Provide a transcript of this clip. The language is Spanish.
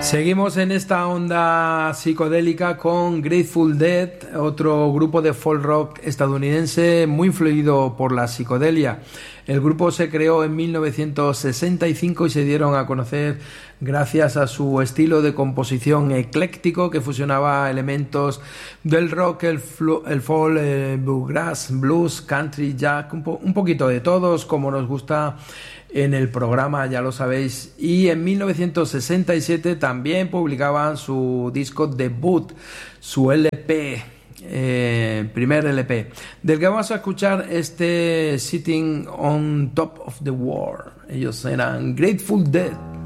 Seguimos en esta onda psicodélica con Grateful Dead, otro grupo de folk rock estadounidense muy influido por la psicodelia. El grupo se creó en 1965 y se dieron a conocer gracias a su estilo de composición ecléctico que fusionaba elementos del rock, el folk, bluegrass, blues, country, jazz, un poquito de todos, como nos gusta en el programa, ya lo sabéis. Y en 1967 también publicaban su disco debut, su LP, primer LP, del que vamos a escuchar este Sitting on Top of the World. Ellos eran Grateful Dead.